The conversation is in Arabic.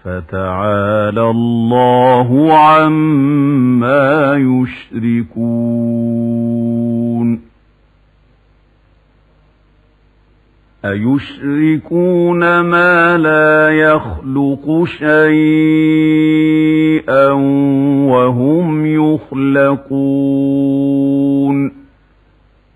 فتعالى الله عما يشركون أيشركون ما لا يخلق شيئا وهم يخلقون